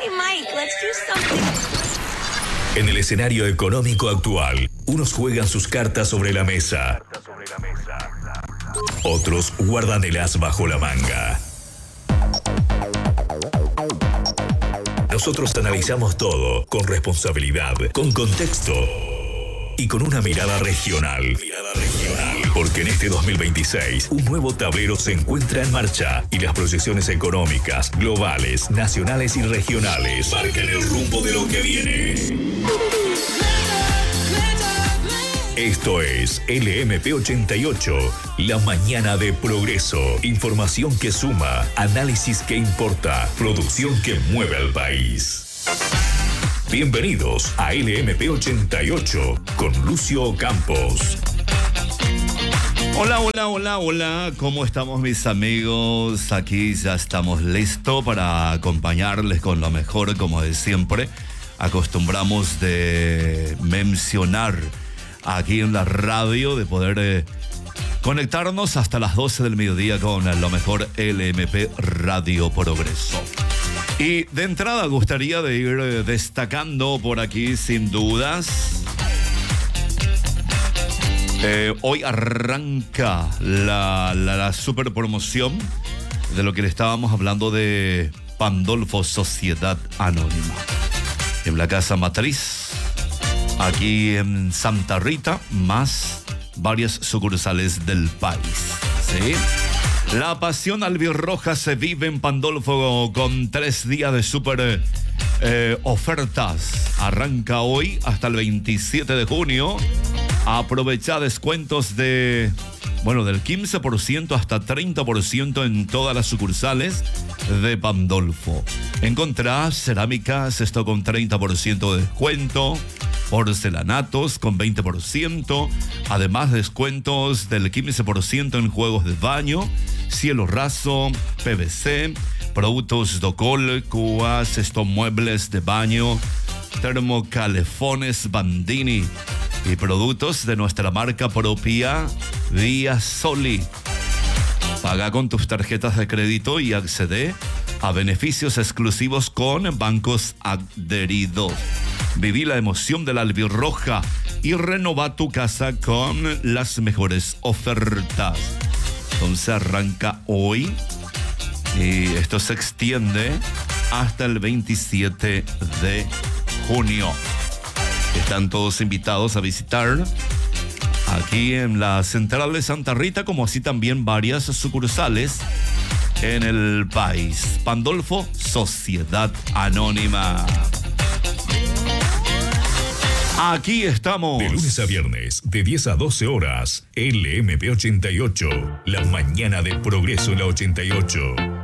Hey, Mike, let's do something. En el escenario económico actual, unos juegan sus cartas sobre la mesa. Otros guardan el as bajo la manga. Nosotros analizamos todo con responsabilidad, con contexto y con una mirada regional. Porque en este 2026, un nuevo tablero se encuentra en marcha y las proyecciones económicas, globales, nacionales y regionales marcan el rumbo de lo que viene. Esto es LMP88, la mañana de progreso. Información que suma, análisis que importa, producción que mueve al país. Bienvenidos a LMP88 con Lucio Campos. Hola, ¿cómo estamos mis amigos? Aquí ya estamos listos para acompañarles con lo mejor, como de siempre. Acostumbramos de mencionar aquí en la radio, de poder conectarnos hasta las 12 del mediodía con lo mejor LMP Radio Progreso. Y de entrada gustaría de ir destacando por aquí sin dudas. Hoy arranca la super promoción de lo que le estábamos hablando de Pandolfo Sociedad Anónima. En la Casa Matriz, aquí en Santa Rita, más varias sucursales del país. ¿Sí? La pasión albirroja se vive en Pandolfo con 3 días de super ofertas. Arranca hoy hasta el 27 de junio. Aprovecha descuentos del 15% hasta 30% en todas las sucursales de Pandolfo. Encontrás cerámicas, esto con 30% de descuento, porcelanatos con 20%, además descuentos del 15% en juegos de baño, cielo raso, PVC, productos Docol, cubas, muebles de baño, termocalefones Bandini y productos de nuestra marca propia Vía Soli. Paga con tus tarjetas de crédito y accede a beneficios exclusivos con bancos adheridos. Viví la emoción de la albirroja y renova tu casa con las mejores ofertas. Entonces arranca hoy y esto se extiende hasta el 27 de junio. Están todos invitados a visitar aquí en la Central de Santa Rita, como así también varias sucursales en el país. Pandolfo Sociedad Anónima. Aquí estamos. De lunes a viernes, de 10 a 12 horas, LMP88, la mañana de progreso en la 88.